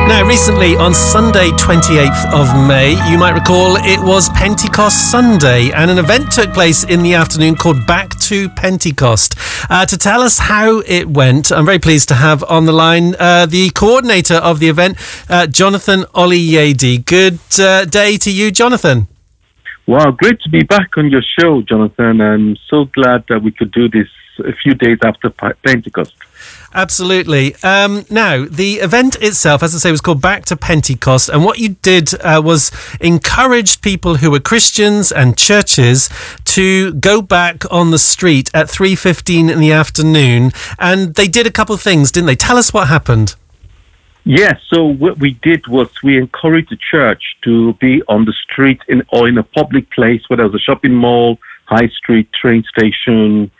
Now, recently on Sunday, 28th of May, you might recall it was Pentecost Sunday, and an event took place in the afternoon called Back to Pentecost. To tell us how it went, I'm very pleased to have on the line the coordinator of the event, Jonathan Oluyede. Good day to you, Jonathan. Wow, great to be back on your show, Jonathan. I'm so glad that we could do this a few days after Pentecost. Absolutely. Now, the event itself, as I say, was called Back to Pentecost, and what you did was encourage people who were Christians and churches to go back on the street at 3:15 in the afternoon, and they did a couple of things, didn't they? Tell us what happened. Yes, so what we did was we encouraged the church to be on the street or in a public place, whether it was a shopping mall, high street, train station,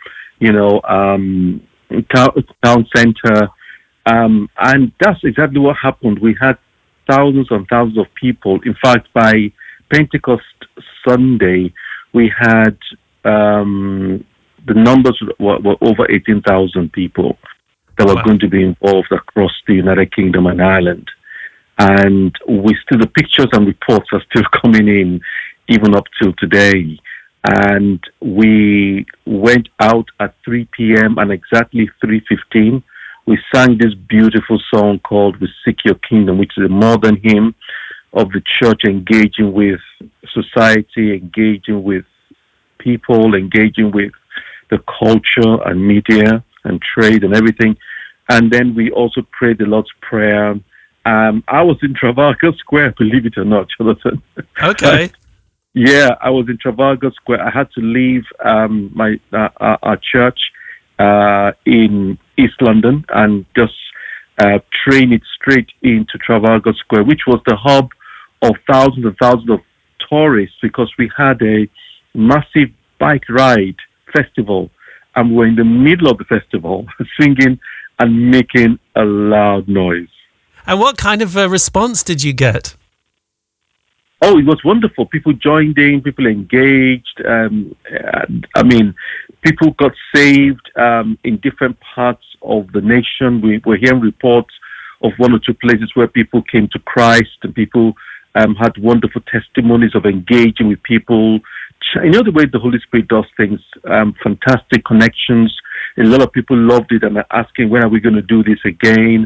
town center, and that's exactly what happened. We had thousands and thousands of people. In fact, by Pentecost Sunday, we had the numbers were over 18,000 people that were going to be involved across the United Kingdom and Ireland. And the pictures and reports are still coming in, even up till today. And we went out at 3 p.m. and exactly 3:15, we sang this beautiful song called "We Seek Your Kingdom," which is a modern hymn of the church engaging with society, engaging with people, engaging with the culture and media and trade and everything. And then we also prayed the Lord's Prayer. I was in Trafalgar Square, believe it or not, Jonathan. Okay. Yeah, I was in Trafalgar Square. I had to leave our church in East London and just train it straight into Trafalgar Square, which was the hub of thousands and thousands of tourists, because we had a massive bike ride festival, and we were in the middle of the festival singing and making a loud noise. And what kind of a response did you get? Oh, it was wonderful. People joined in, people engaged. People got saved in different parts of the nation. We were hearing reports of one or two places where people came to Christ, and people had wonderful testimonies of engaging with people. You know the way the Holy Spirit does things, fantastic connections. A lot of people loved it and are asking, when are we going to do this again?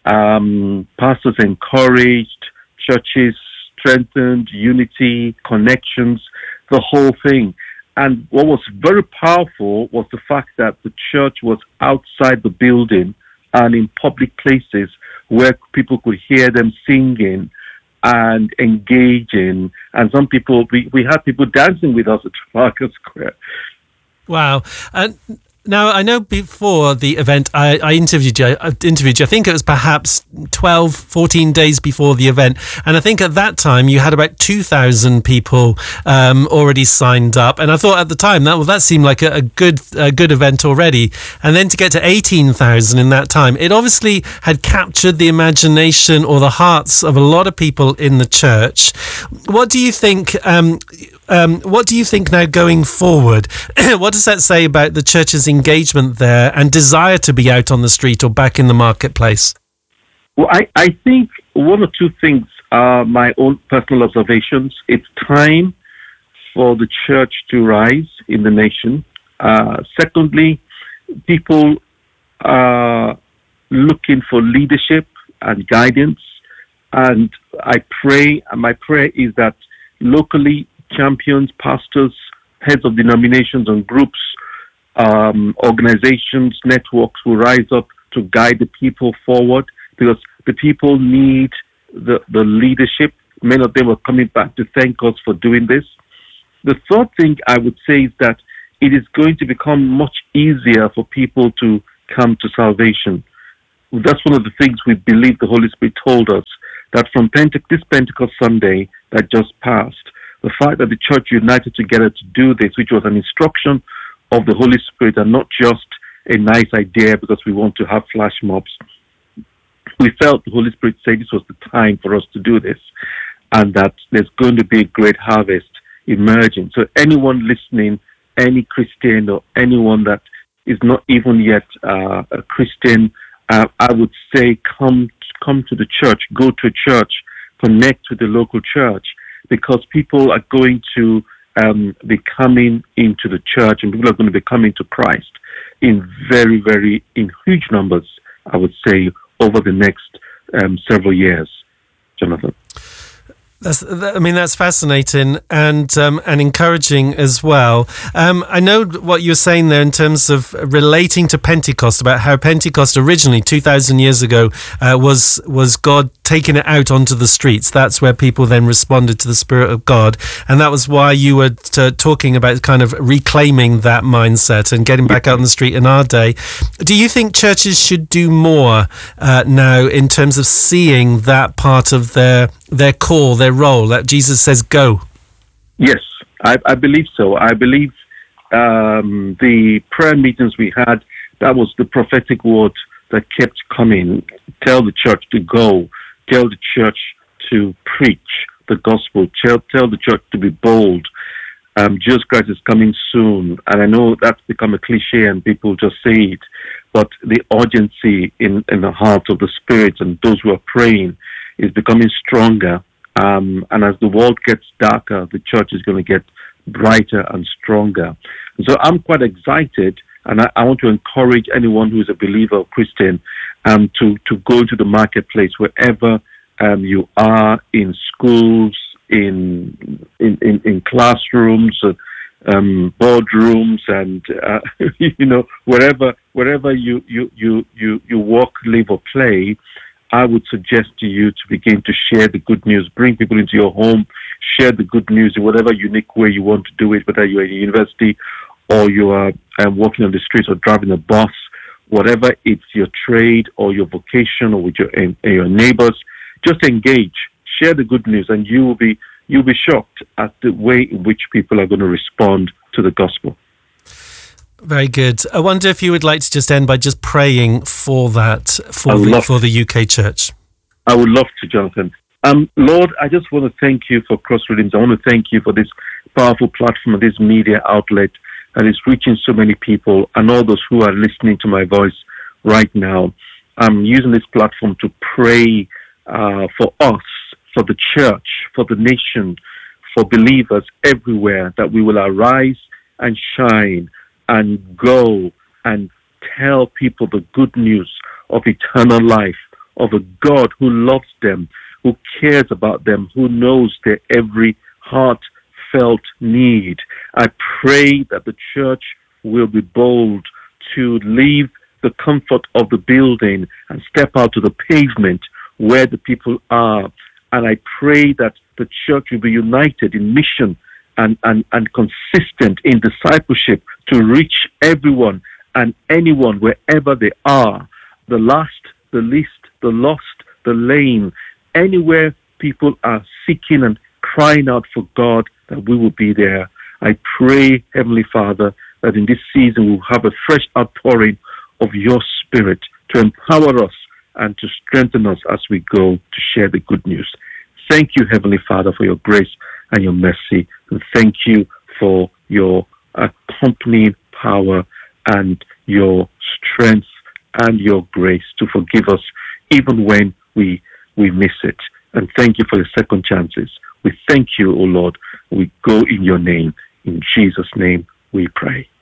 Pastors encouraged, churches strengthened, unity, connections, the whole thing. And what was very powerful was the fact that the church was outside the building and in public places where people could hear them singing and engaging. And some people, we had people dancing with us at Trafalgar Square. Wow. Now, I know before the event, I interviewed you. I think it was perhaps 12, 14 days before the event. And I think at that time, you had about 2,000 people already signed up. And I thought at the time, that seemed like a good event already. And then to get to 18,000 in that time, it obviously had captured the imagination or the hearts of a lot of people in the church. What do you think... what do you think now going forward? What does that say about the church's engagement there and desire to be out on the street or back in the marketplace? Well, I think one or two things are my own personal observations. It's time for the church to rise in the nation. Secondly, people are looking for leadership and guidance. And my prayer is that locally, champions, pastors, heads of denominations and groups, organizations, networks will rise up to guide the people forward, because the people need the leadership. Many of them are coming back to thank us for doing this. The third thing I would say is that it is going to become much easier for people to come to salvation. That's one of the things we believe the Holy Spirit told us, that from this Pentecost Sunday that just passed, the fact that the church united together to do this, which was an instruction of the Holy Spirit and not just a nice idea because we want to have flash mobs, we felt the Holy Spirit say this was the time for us to do this, and that there's going to be a great harvest emerging. So anyone listening, any Christian or anyone that is not even yet a Christian, I would say come come to the church, go to a church, connect with the local church, because people are going to be coming into the church, and people are going to be coming to Christ in in huge numbers, I would say, over the next several years, Jonathan. That's fascinating and encouraging as well. I know what you're saying there in terms of relating to Pentecost, about how Pentecost originally 2,000 years ago was God taking it out onto the streets. That's where people then responded to the Spirit of God, and that was why you were talking about kind of reclaiming that mindset and getting back out on the street in our day. Do you think churches should do more now in terms of seeing that part of their call, their role, that Jesus says go? Yes, I believe so. I believe the prayer meetings we had, that was the prophetic word that kept coming. Tell the church to go. Tell the church to preach the gospel. Tell the church to be bold. Jesus Christ is coming soon. And I know that's become a cliche and people just say it. But the urgency in the heart of the Spirit and those who are praying is becoming stronger. And as the world gets darker, the church is going to get brighter and stronger. So I'm quite excited, and I want to encourage anyone who is a believer or Christian to go into the marketplace wherever you are, in schools, in classrooms, boardrooms, and wherever you work, live, or play. I would suggest to you to begin to share the good news, bring people into your home, share the good news in whatever unique way you want to do it, whether you're at a university or you are walking on the streets or driving a bus, whatever it's your trade or your vocation or with your neighbors. Just engage, share the good news, and you'll be shocked at the way in which people are going to respond to the gospel. Very good. I wonder if you would like to just end by just praying for that, for the UK church. I would love to, Jonathan. Lord, I just want to thank you for Cross Redeemed. I want to thank you for this powerful platform, this media outlet that is reaching so many people, and all those who are listening to my voice right now. I'm using this platform to pray for us, for the church, for the nation, for believers everywhere, that we will arise and shine and go and tell people the good news of eternal life, of a God who loves them, who cares about them, who knows their every heartfelt need. I pray that the church will be bold to leave the comfort of the building and step out to the pavement where the people are. And I pray that the church will be united in mission and consistent in discipleship to reach everyone and anyone wherever they are, the last, the least, the lost, the lame, anywhere people are seeking and crying out for God, that we will be there. I pray, Heavenly Father, that in this season we'll have a fresh outpouring of your Spirit to empower us and to strengthen us as we go to share the good news. Thank you, Heavenly Father, for your grace and your mercy. And thank you for your accompanying power and your strength and your grace to forgive us even when we miss it. And thank you for your second chances. We thank you, O Lord. We go in your name. In Jesus' name we pray.